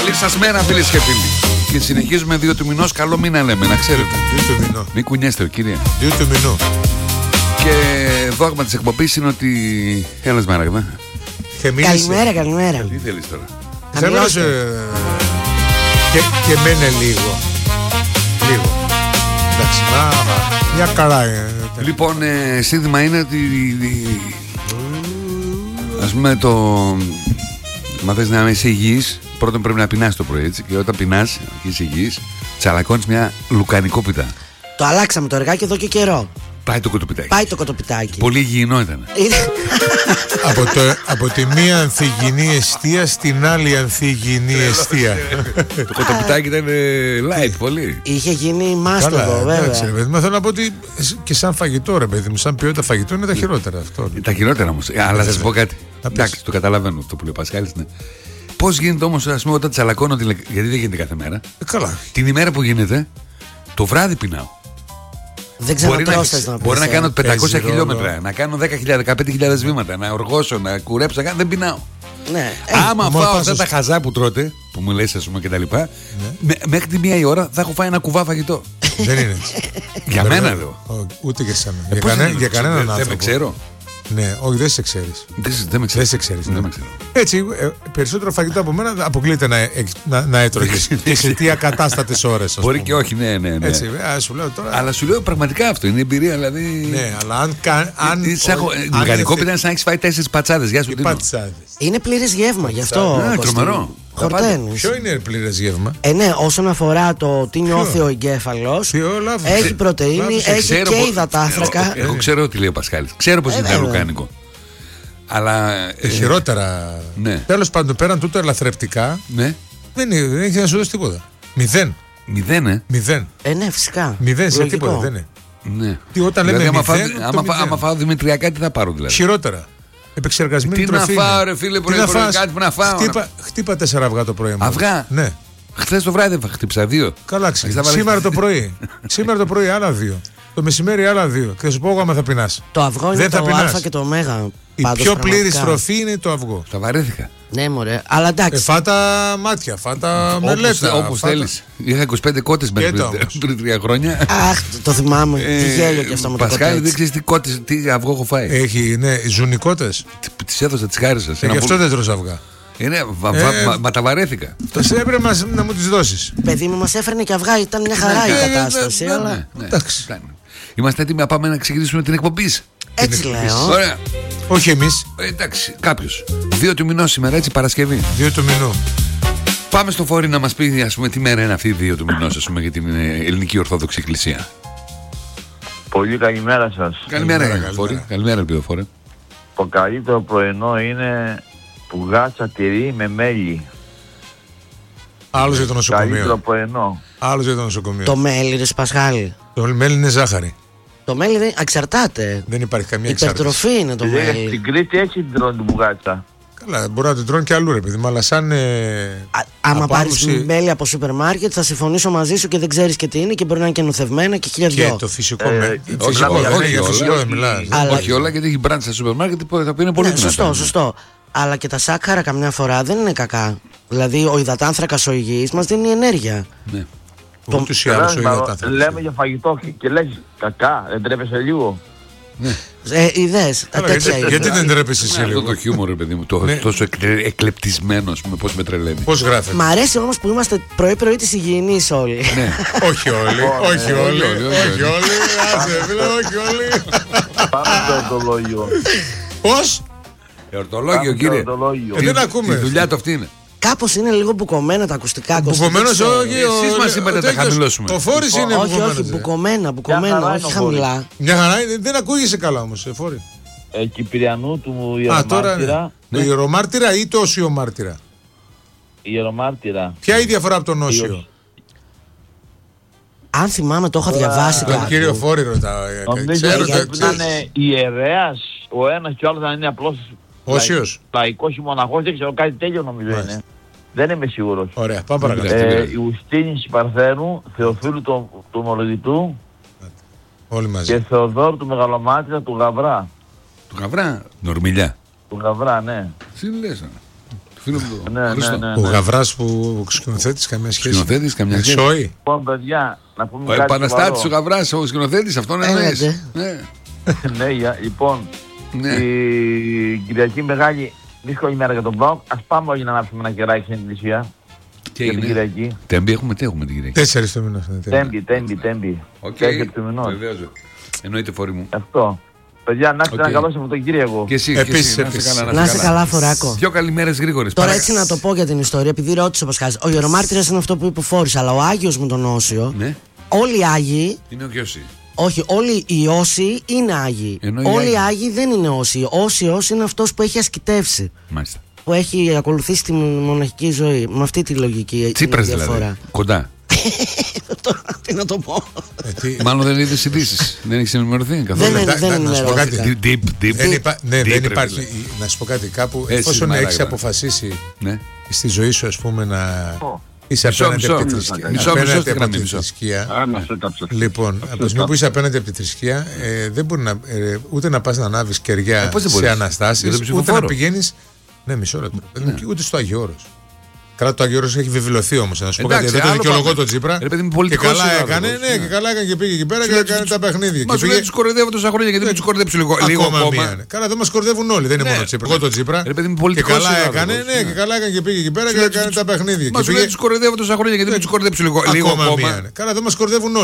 Καλή σας μέρα, φίλες και φίλοι. Και συνεχίζουμε 2 του μηνός. Καλό μήνα λέμε, να ξέρετε. 2 του μηνό. Μην κουνιέστε, κύριε. 2 του μηνό. Και δόγμα της εκπομπής είναι ότι. Έλα, Μάραγδα. Καλημέρα, καλημέρα. Τι θέλεις τώρα? Θέλω να σε. Και μένε λίγο. Λίγο. Εντάξει, μια καρά. Λοιπόν, σύνθημα είναι ότι. Ας πούμε το. Μα θες να είσαι υγιής, πρώτον πρέπει να πεινάς το πρωί, έτσι. Και όταν πεινάς και είσαι υγιής, τσαλακώνεις μια λουκανικόπιτα. Το αλλάξαμε το εργάκι εδώ και καιρό. Πάει το κοτοπιτάκι. Πάει το κοτοπιτάκι. Πολύ υγιεινό ήταν. Από τη μία ανθυγιεινή εστία στην άλλη ανθυγιεινή εστία. Το κοτοπιτάκι ήταν light πολύ. Είχε γίνει μάστοδο, βέβαια. Εντάξει, ρε παιδί μου, θέλω να πω ότι και σαν φαγητό, ρε παιδί μου, σαν ποιότητα φαγητό είναι τα χειρότερα αυτό. Τα χειρότερα όμως. Αλλά θα σας πω κάτι. Εντάξει, το καταλαβαίνω αυτό που λέει ο Πασχάλης. Ναι. Πώς γίνεται όμως, ας πούμε, όταν τσαλακώνω, γιατί δεν γίνεται κάθε μέρα. Καλά. Την ημέρα που γίνεται, το βράδυ πεινάω. Δεν ξανατρώσες να πεις. Μπορεί να κάνω 500 χιλιόμετρα, να κάνω 10.000, 15.000 βήματα, να οργώσω, να κουρέψω, δεν πεινάω. Ναι. Άμα φάω αυτά τα χαζά που τρώτε, που μου λες, ας πούμε, και τα λοιπά, μέχρι τη 1 η ώρα θα έχω φάει ένα κουβά φαγητό. Δεν είναι έτσι. Για μένα λέω. Ούτε και σαν για κανέναν άνθρωπο. Δεν με ξέρω. Ναι, όχι, δεν σε ξέρεις. Δεν σε ξέρεις. Δεν με ξέρω. Έτσι, περισσότερο φαγητό από μένα αποκλείται να έτρωγες και σε τι ακατάστατες ώρες. Μπορεί και όχι, ναι. Έτσι, σου λέω τώρα. Αλλά σου λέω πραγματικά αυτό είναι εμπειρία, δηλαδή. Ναι, αλλά αν. Λουκανικόπιτα είναι σαν να έχεις φάει 4 πατσάδες. Γεια σου, Τίνο. Είναι πλήρες γεύμα, γι' αυτό. Τρομερό. Χορταίνεις. Ποιο είναι πλήρες γεύμα? Ναι, όσον αφορά το τι νιώθει ο εγκέφαλος, έχει πρωτεΐνη, έχει και υδατάνθρακα. Εγώ ξέρω τι λέει ο Πασχάλης. Ξέρω πως είναι λουκάνικο. Αλλά. Χειρότερα. Τέλος πάντων, πέραν τούτο ελαθρεπτικά. Ναι. Δεν έχει να σου δώσει τίποτα. 0. 0, 0. Ναι, φυσικά. 0 σε τίποτα δεν είναι. Ναι. Τι όταν λέμε δηλαδή, άμα φάω δημητριακά, τι θα πάρω δηλαδή? Χειρότερα. Επεξεργασμένη τροφή. Τι να φάω, ρε φίλε, κάτι που να φάω. Χτύπα 4 αυγά το πρωί. Αυγά? Ναι. Χθες το βράδυ χτύπησα 2. Καλά, σήμερα το πρωί. Σήμερα το πρωί άλλα 2. Το μεσημέρι άλλα 2. Και θα σου πω εγώ άμα θα πεινάς. Το αυγό είναι το α και το ω. Η πιο πλήρης τροφή είναι το αυγό. Τα βαρέθηκα. Ναι, μωρέ, αλλά εντάξει. Φάτα μάτια, φάτα μελέτα. Όπως θέλεις. Είχα 25 κότες πριν 3 χρόνια. Αχ, το θυμάμαι. Τι γέλιο και αυτό με το κοτέ. Πασχάλη, δεν ξέρεις τι αυγό έχω φάει. Έχει, ναι, ζουνικότες. Τις έδωσα, τις χάρισα. Γι' αυτό δεν τρως αυγά. Μα τα βαρέθηκα. Εσύ έπρεπε να μου τις δώσεις. Παιδί μου, μας έφερνε και αυγά, ήταν μια χαρά η κατάσταση. Εντάξει. Είμαστε έτοιμοι να πάμε να ξεκινήσουμε την εκπομπή. Έτσι λέω. Ωραία. Όχι εμείς. Εντάξει, κάποιος. 2 του μηνός σήμερα, έτσι, Παρασκευή. 2 του μηνού. Πάμε στο Φόρη να μας πει, ας πούμε, τι μέρα είναι αυτή 2 του μηνός, ας πούμε, για την Ελληνική Ορθόδοξη Εκκλησία. Πολύ καλημέρα σας. Καλημέρα, Φόρη. Καλημέρα, Φόρη. Το καλύτερο πρωινό είναι πουγάτσα τυρί με μέλι. Άλλος για το νοσοκομείο. Καλύτερο πρωινό. Άλλος για το νοσοκομείο. Το μέλι, ρε Πασχάλη. Το μέλι είναι ζάχαρη. Το μέλι δεν εξαρτάται. Δεν υπάρχει καμία εξάρτηση. Υπερτροφή είναι το μέλι. Στην Κρήτη έτσι την τρώνε την πουγάτσα. Καλά, μπορεί να την τρώνε και αλλού, ρε παιδί μου, αλλά σαν. Άμα πάρεις μέλι από σούπερ μάρκετ, θα συμφωνήσω μαζί σου και δεν ξέρεις και τι είναι και μπορεί να είναι και νοθευμένα και χίλια δυο. Και το φυσικό μέλι. Όχι, για φυσικό δεν μιλάς. Όχι όλα, γιατί έχει μπραντ στα σούπερ μάρκετ που θα πει είναι πολύ δυνατά. Σωστό. Αλλά και τα σάκχαρα καμιά φορά δεν είναι κακά. Δηλαδή ο υδατάνθρακας ο υγιής μας δίνει ενέργεια. Ναι. Ούτως ή άλλως ο υδατάνθρακας. Λέμε για φαγητό και λες κακά, δεν τρέπεσαι λίγο. Ναι. Ιδέες. Γιατί δεν τρέπεσαι εσύ λίγο? Αυτό το χιούμορ, παιδί μου, τόσο εκλεπτισμένο, ας πούμε, πώς με τρελαίνει. Πώς γράφεται? Μ' αρέσει όμως που είμαστε πρωί-πρωί της υγιεινής όλοι. Όχι όλοι. Όχι όλοι. Πάμε στο εορτολόγιο. Πώς? Εορτολόγιο, κύριε. Δεν ακούμε. Η δουλειά του αυτή είναι. Κάπως είναι λίγο μπουκωμένα τα ακουστικά. Μπουκωμένος όχι. Εσείς μας είπατε να τα χαμηλώσουμε. Ο Φόρης είναι μπουκωμένος. Όχι, μπουκωμένα, όχι χαμηλά. Μια χαρά είναι, δεν ακούγεσαι καλά όμως, Φόρη. Κυπριανού του Ιερομάρτυρα. Το Ιερομάρτυρα ή το Οσιομάρτυρα? Ιερομάρτυρα. Ποια είναι η διαφορά από τον Όσιο? Αν θυμάμαι το είχα διαβάσει κάτι. Τον κύριο Φόρη ρωτάω. Νομίζω ότι είναι ιερέας ο ένας και ο άλλος να είναι απλώς Όσιος. Λαϊκός ή μοναχός, δεν ξέρω, κάτι τέλειο νομίζω είναι. Δεν είμαι σίγουρος. Ωραία, πάμε παρακάτω. Ιουστίνης Παρθένου, Θεοφίλου του Μολογητού. Όλοι μαζί. Και Θεοδόρου του Μεγαλομάτια του Γαβρά. Του Γαβρά, Νορμιλιά. Του Γαβρά, ναι. Τι λες? Φίλο μου το Ναι. Ο Γαβράς που σκηνοθέτης, καμία σχέση. Σκηνοθέτης, καμιά σχέση. Σόι. Λοιπόν, παιδιά, να πούμε Ο κάτι επαναστάτης ο σοβαρό. Γαβράς, ο σκηνοθέτης, αυτόν εννοείς. Ναι. Ναι, λοιπόν, Ναι. η Κυριακή μεγάλη δύσκολη μέρα για τον ΠΑΟΚ. Ας πάμε όλοι να ανάψουμε ένα κεράκι στην εκκλησία. Και Για την είναι. Κυριακή. Τέμπη έχουμε, τι έχουμε την Κυριακή. 4 το μήνα. Τέμπη. Οκ. 4 του μηνός. Βεβαίως. Εννοείται φόρη μου. Αυτό. Παιδιά, να είστε Οκ. ένα καλό Σαββατοκύριακο. Και εσύ, Επίσης, και εσύ, επίσης. Να είσαι καλά, Φοράκο. Δυο καλημέρες γρήγορες. Τώρα Παρα- έτσι να το πω για την ιστορία, επειδή ρώτησε ο Πασχάλης. Ο ιερομάρτυρας είναι αυτό που υποφόρησε, αλλά ο Άγιος με τον Όσιο, Ναι, όλοι οι Άγιοι, είναι ο Γιώση. όχι, όλοι οι Όσιοι είναι Άγιοι. Ενώ οι Όλοι οι Άγιοι. Άγιοι δεν είναι Όσιοι. Όσιος είναι αυτός που έχει ασκητεύσει, Μάλιστα. που έχει ακολουθήσει τη μοναχική ζωή. Με αυτή τη λογική. Τσίπρας είναι η διαφορά. δηλαδή. Κοντά. Τώρα τι να το πω. Μάλλον δεν είδες ειδήσεις. Δεν έχεις ενημερωθεί καθόλου. Δεν να σου πω κάτι. ενημερώθηκα. Deep. Δεν Deep, υπάρχει. ρε, Να σου πω κάτι. Κάπου Έτσι, εφόσον μαλάκα. έχεις αποφασίσει Ναι. στη ζωή σου, ας πούμε, να είσαι Μισό, απέναντι μισό. από τη Μισό, θρησκεία. μισό, Απέναντι στη από γραμμή, τη μισό. θρησκεία. Να σε κάψω. Λοιπόν, από τη στιγμή που είσαι απέναντι από τη θρησκεία, δεν μπορεί να, ούτε να πας να ανάβεις κεριά πώς δεν σε μπορείς. Για αναστάσεις, τον ούτε ψηφοφόρο. να πηγαίνεις. Ναι, μισό λεπτό. Ούτε στο Αγιο Όρος. Καλά, το Αγιο Όρος έχει βιβλωθεί όμως. Να σου πω κάτι. Εντάξει, Δεν το άλλο δικαιολογώ πάμε. τον Τσίπρα. Ρε παιδί μου, Και πολιτικός καλά είναι ο έκανε, άνθρωπος. ναι, και καλά έκανε και πήγε εκεί πέρα και έκανε τα παιχνίδια. Μα Και σου λέει πήγε- τους κοροϊδεύω τόσα χρόνια, γιατί μην τους κοροϊδέψω λίγο Ακόμα ακόμα. μία. Καλά, εδώ μας κορδεύουν όλοι, δεν είναι Ναι. μόνο Τσίπρα. Εγώ τον Τσίπρα. Ρε παιδί μου, Και πολιτικός καλά είναι ο έκανε, άνθρωπος. ναι, και καλά έκανε και πήγε εκεί πέρα και έκανε τα παιχνίδια. Μα Και σου λέει πήγε τους κοροϊδεύω τόσα χρόνια, γιατί μην τους κοροϊδέψω λίγο ακόμα ακόμα. μία. Καλά, εδώ μας κορδεύουν όλοι.